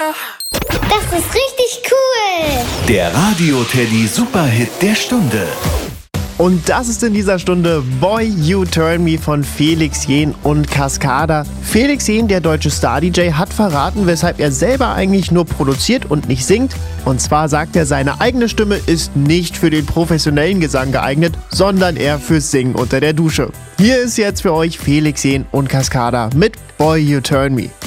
Das ist richtig cool. Der Radio-Teddy Superhit der Stunde. Und das ist in dieser Stunde Boy You Turn Me von Felix Jähn und Cascada. Felix Jähn, der deutsche Star-DJ, hat verraten, weshalb er selber eigentlich nur produziert und nicht singt. Und zwar sagt er, seine eigene Stimme ist nicht für den professionellen Gesang geeignet, sondern eher fürs Singen unter der Dusche. Hier ist jetzt für euch Felix Jähn und Cascada mit Boy You Turn Me.